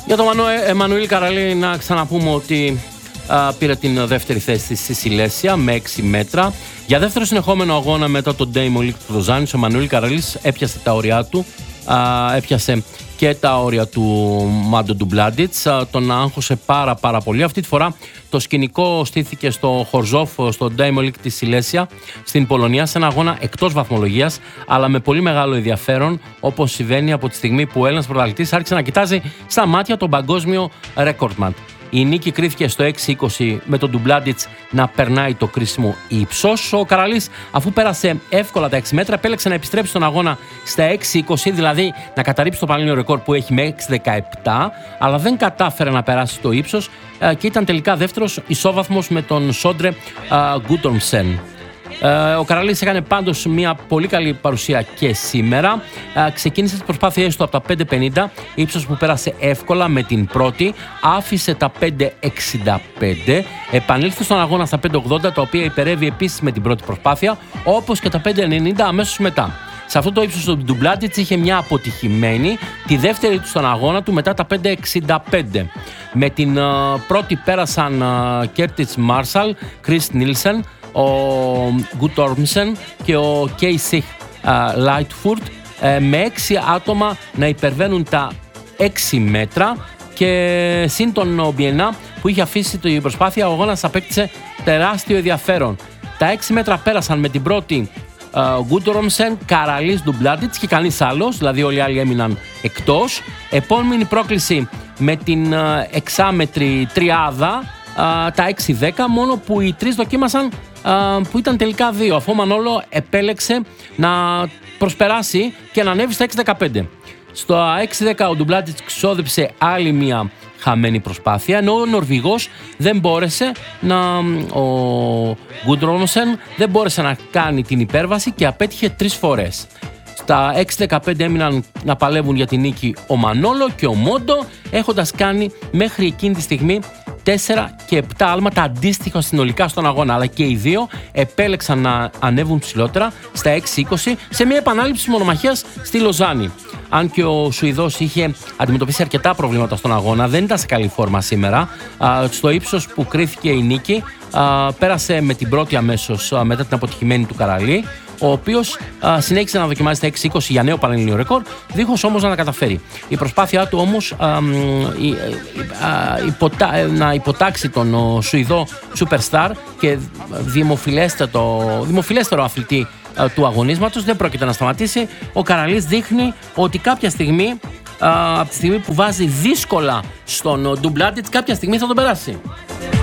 Για τον Εμμανουήλ Καραλή να ξαναπούμε ότι πήρε την δεύτερη θέση στη Σιλέσια με 6 μέτρα. Για δεύτερο συνεχόμενο αγώνα μετά τον Ντέιμον Λίκ του Λοζάνης, ο Εμμανουήλ Καραλής έπιασε τα όρια του, έπιασε και τα όρια του Μάντο Ντουμπλάντιτς, τον άγχωσε πάρα πολύ. Αυτή τη φορά το σκηνικό στήθηκε στο Χορζόφ, στο Ντέιμον Λίκ της Σιλέσια στην Πολωνία, σε ένα αγώνα εκτός βαθμολογίας, αλλά με πολύ μεγάλο ενδιαφέρον, όπως συμβαίνει από τη στιγμή που ο Έλληνας πρωταθλητής άρχισε να κοιτάζει στα μάτια τον παγκόσμιο ρέκορντμαν. Η νίκη κρίθηκε στο 6-20 με τον Ντουμπλάντιτς να περνάει το κρίσιμο ύψος. Ο Καραλής, αφού πέρασε εύκολα τα 6 μέτρα, επέλεξε να επιστρέψει στον αγώνα στα 6-20, δηλαδή να καταρρύψει το πανελλήνιο ρεκόρ που έχει με 6-17, αλλά δεν κατάφερε να περάσει το ύψος και ήταν τελικά δεύτερος ισόβαθμος με τον Σόντρε Γκούτορμσεν. Ο Καραλής έκανε πάντως μια πολύ καλή παρουσία και σήμερα. Ξεκίνησε τις προσπάθειές του από τα 5.50, ύψος που πέρασε εύκολα με την πρώτη, άφησε τα 5.65, επανήλθε στον αγώνα στα 5.80, τα οποία υπερεύει επίσης με την πρώτη προσπάθεια, όπως και τα 5.90 αμέσως μετά. Σε αυτό το ύψος του Ντουμπλάντιτς είχε μια αποτυχημένη, τη δεύτερη του στον αγώνα του μετά τα 5.65. Με την πρώτη πέρασαν Κέρτιτς Μάρσαλ, Κρίς Νίλσεν, ο Γκούτορμσεν και ο Κέισιχ Λάιτφουρτ, με 6 άτομα να υπερβαίνουν τα 6 μέτρα, και συν τον Μπιενά που είχε αφήσει την προσπάθεια, ο αγώνας απέκτησε τεράστιο ενδιαφέρον. Τα 6 μέτρα πέρασαν με την πρώτη Γκούτορμσεν, Καραλής, Ντουμπλάντιτς και κανείς άλλος, δηλαδή όλοι οι άλλοι έμειναν εκτός. Επόμενη πρόκληση με την εξάμετρη τριάδα, τα 6-10, μόνο που οι τρεις δοκίμασαν, που ήταν τελικά δύο, αφού ο Μανόλο επέλεξε να προσπεράσει και να ανέβει στα 6-15. Στο 6-10 ο Ντουμπλάντιτς ξόδεψε άλλη μια χαμένη προσπάθεια, ενώ ο Νορβηγός δεν μπόρεσε ο Γκούντρομσεν δεν μπόρεσε να κάνει την υπέρβαση και απέτυχε 3 φορές. Στα 6-15 έμειναν να παλεύουν για την νίκη ο Μανόλο και ο Μόντο, έχοντας κάνει μέχρι εκείνη τη στιγμή 4 και 7 άλματα αντίστοιχα συνολικά στον αγώνα, αλλά και οι δύο επέλεξαν να ανέβουν ψηλότερα στα 6-20 σε μια επανάληψη μονομαχίας στη Λοζάνη. Αν και ο Σουηδός είχε αντιμετωπίσει αρκετά προβλήματα στον αγώνα, δεν ήταν σε καλή φόρμα σήμερα. Στο ύψος που κρίθηκε η νίκη, πέρασε με την πρώτη αμέσως μετά την αποτυχημένη του Καραλή, ο οποίος συνέχισε να δοκιμάζει τα 6-20 για νέο πανελλήνιο ρεκόρ, δίχως όμως να τα καταφέρει. Η προσπάθειά του όμως να υποτάξει τον Σουηδό Superstar και δημοφιλέστερο αθλητή του αγωνίσματος δεν πρόκειται να σταματήσει. Ο Καραλής δείχνει ότι κάποια στιγμή, από τη στιγμή που βάζει δύσκολα στον Ντουμπλάντιτς, κάποια στιγμή θα τον περάσει.